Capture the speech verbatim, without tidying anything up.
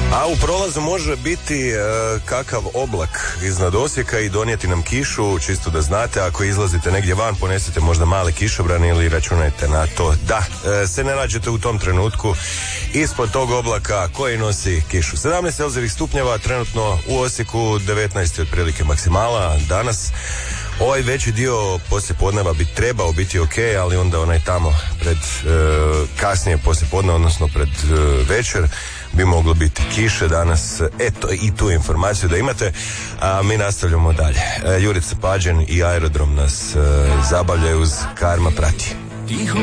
A u prolazu može biti uh, kakav oblak iznad Osijeka i donijeti nam kišu, čisto da znate, ako izlazite negdje van, ponesite možda mali kišobran ili računajte na to da uh, se ne nađete u tom trenutku ispod tog oblaka koji nosi kišu. sedamnaest celzijevih stupnjeva trenutno u Osijeku, devetnaest je otprilike maksimala danas. Ovaj veći dio poslijepodneva bi trebao biti ok, ali onda onaj tamo pred uh, kasnije poslijepodne, odnosno pred uh, večer bi moglo biti kiše danas. Eto i tu informaciju da imate, a mi nastavljamo dalje. E, Jurica Pađen i Aerodrom nas e, zabavljaju uz Karma prati.